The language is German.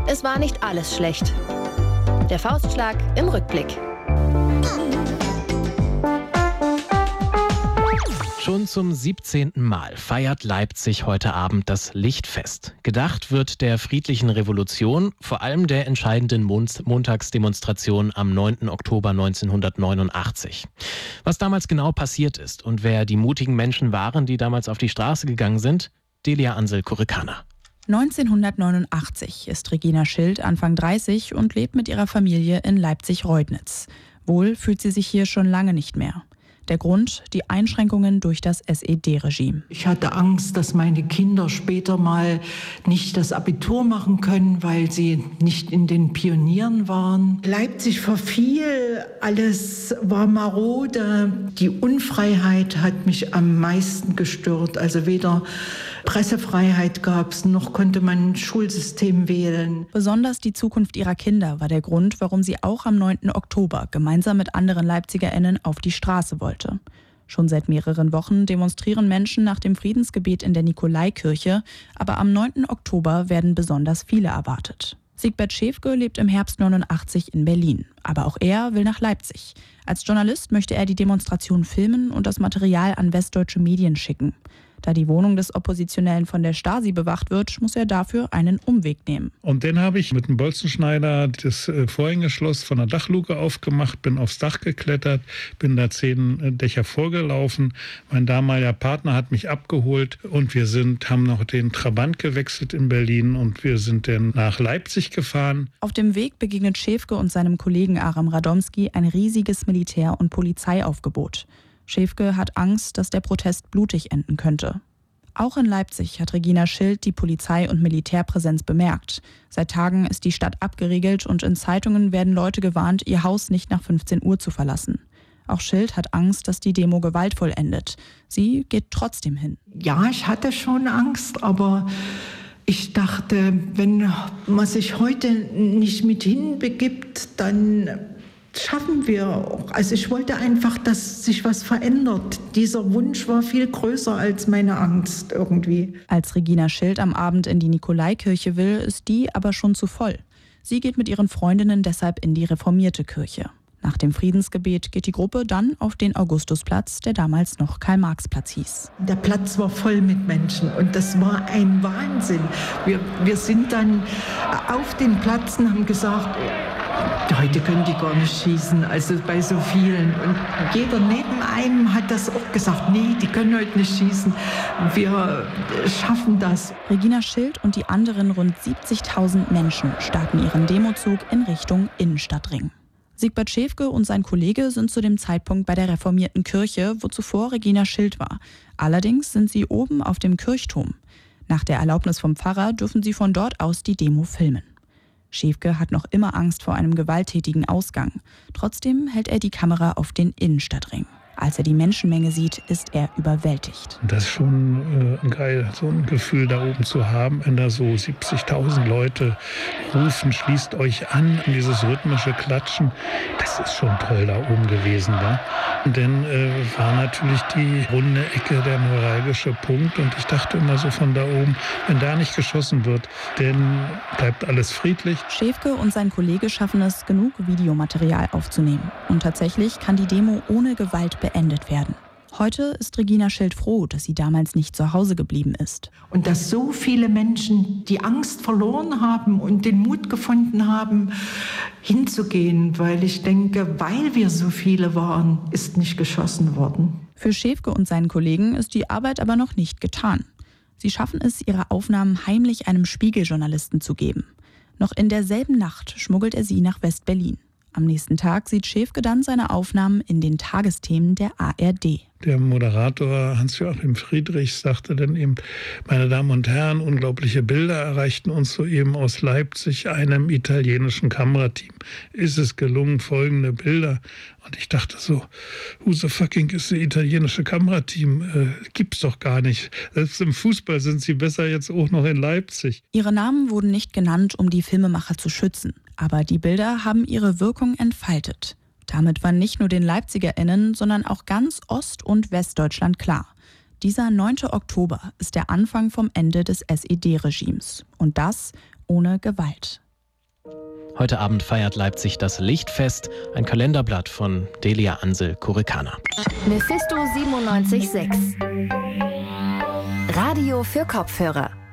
Es war nicht alles schlecht. Der Faustschlag im Rückblick. Schon zum 17. Mal feiert Leipzig heute Abend das Lichtfest. Gedacht wird der friedlichen Revolution, vor allem der entscheidenden Montagsdemonstration am 9. Oktober 1989. Was damals genau passiert ist und wer die mutigen Menschen waren, die damals auf die Straße gegangen sind, Delia Ansel-Kurikana. 1989 ist Regina Schild Anfang 30 und lebt mit ihrer Familie in Leipzig-Reudnitz. Wohl fühlt sie sich hier schon lange nicht mehr. Der Grund: die Einschränkungen durch das SED-Regime. Ich hatte Angst, dass meine Kinder später mal nicht das Abitur machen können, weil sie nicht in den Pionieren waren. Leipzig verfiel, alles war marode. Die Unfreiheit hat mich am meisten gestört. Also weder Pressefreiheit gab es, noch konnte man ein Schulsystem wählen. Besonders die Zukunft ihrer Kinder war der Grund, warum sie auch am 9. Oktober gemeinsam mit anderen LeipzigerInnen auf die Straße wollte. Schon seit mehreren Wochen demonstrieren Menschen nach dem Friedensgebet in der Nikolaikirche, aber am 9. Oktober werden besonders viele erwartet. Siegbert Schäfke lebt im Herbst 89 in Berlin, aber auch er will nach Leipzig. Als Journalist möchte er die Demonstration filmen und das Material an westdeutsche Medien schicken. Da die Wohnung des Oppositionellen von der Stasi bewacht wird, muss er dafür einen Umweg nehmen. Und dann habe ich mit einem Bolzenschneider das Vorhängeschloss von der Dachluke aufgemacht, bin aufs Dach geklettert, bin da 10 Dächer vorgelaufen. Mein damaliger Partner hat mich abgeholt und wir haben noch den Trabant gewechselt in Berlin und wir sind dann nach Leipzig gefahren. Auf dem Weg begegnet Schäfke und seinem Kollegen Aram Radomski ein riesiges Militär- und Polizeiaufgebot. Schäfke hat Angst, dass der Protest blutig enden könnte. Auch in Leipzig hat Regina Schild die Polizei- und Militärpräsenz bemerkt. Seit Tagen ist die Stadt abgeriegelt und in Zeitungen werden Leute gewarnt, ihr Haus nicht nach 15 Uhr zu verlassen. Auch Schild hat Angst, dass die Demo gewaltvoll endet. Sie geht trotzdem hin. Ja, ich hatte schon Angst, aber ich dachte, wenn man sich heute nicht mit hinbegibt, dann schaffen wir auch. Also ich wollte einfach, dass sich was verändert. Dieser Wunsch war viel größer als meine Angst irgendwie. Als Regina Schild am Abend in die Nikolaikirche will, ist die aber schon zu voll. Sie geht mit ihren Freundinnen deshalb in die reformierte Kirche. Nach dem Friedensgebet geht die Gruppe dann auf den Augustusplatz, der damals noch Karl-Marx-Platz hieß. Der Platz war voll mit Menschen und das war ein Wahnsinn. Wir sind dann auf den Platz und haben gesagt, heute können die gar nicht schießen, also bei so vielen. Und jeder neben einem hat das auch gesagt, nee, die können heute nicht schießen, wir schaffen das. Regina Schild und die anderen rund 70.000 Menschen starten ihren Demozug in Richtung Innenstadtring. Siegbert Schäfke und sein Kollege sind zu dem Zeitpunkt bei der reformierten Kirche, wo zuvor Regina Schild war. Allerdings sind sie oben auf dem Kirchturm. Nach der Erlaubnis vom Pfarrer dürfen sie von dort aus die Demo filmen. Schäfke hat noch immer Angst vor einem gewalttätigen Ausgang. Trotzdem hält er die Kamera auf den Innenstadtring. Als er die Menschenmenge sieht, ist er überwältigt. Das ist schon geil, so ein Gefühl da oben zu haben, wenn da so 70.000 Leute rufen, schließt euch an, dieses rhythmische Klatschen. Das ist schon toll da oben gewesen. Da. Und dann war natürlich die runde Ecke der neuralgische Punkt. Und ich dachte immer so von da oben, wenn da nicht geschossen wird, dann bleibt alles friedlich. Schäfke und sein Kollege schaffen es, genug Videomaterial aufzunehmen. Und tatsächlich kann die Demo ohne Gewalt beendet werden. Heute ist Regina Schild froh, dass sie damals nicht zu Hause geblieben ist. Und dass so viele Menschen die Angst verloren haben und den Mut gefunden haben, hinzugehen, weil ich denke, weil wir so viele waren, ist nicht geschossen worden. Für Schäfke und seinen Kollegen ist die Arbeit aber noch nicht getan. Sie schaffen es, ihre Aufnahmen heimlich einem Spiegeljournalisten zu geben. Noch in derselben Nacht schmuggelt er sie nach West-Berlin. Am nächsten Tag sieht Schäfke dann seine Aufnahmen in den Tagesthemen der ARD. Der Moderator Hans-Joachim Friedrich sagte dann eben, meine Damen und Herren, unglaubliche Bilder erreichten uns soeben aus Leipzig, einem italienischen Kamerateam. Ist es gelungen, folgende Bilder? Und ich dachte so, who the fucking ist das italienische Kamerateam? Gibt's doch gar nicht. Selbst im Fußball sind sie besser jetzt auch noch in Leipzig. Ihre Namen wurden nicht genannt, um die Filmemacher zu schützen. Aber die Bilder haben ihre Wirkung entfaltet. Damit war nicht nur den LeipzigerInnen, sondern auch ganz Ost- und Westdeutschland klar: Dieser 9. Oktober ist der Anfang vom Ende des SED-Regimes. Und das ohne Gewalt. Heute Abend feiert Leipzig das Lichtfest. Ein Kalenderblatt von Delia Ansel-Kurikana. Mephisto 97.6 Radio für Kopfhörer.